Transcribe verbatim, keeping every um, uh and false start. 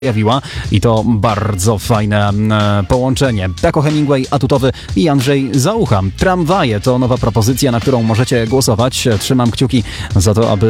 pojawiła i to bardzo fajne e, połączenie. Taco Hemingway atutowy i Andrzej Zaucha. Tramwaje to nowa propozycja, na którą możecie głosować. Trzymam kciuki za to, aby